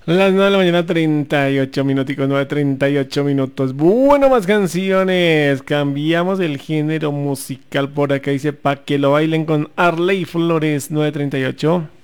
Las 9 de la mañana, 38 minuticos, 9:38 minutos. Bueno, más canciones. Cambiamos el género musical por acá. Dice, pa' que lo bailen con Arley Flores, 9:38.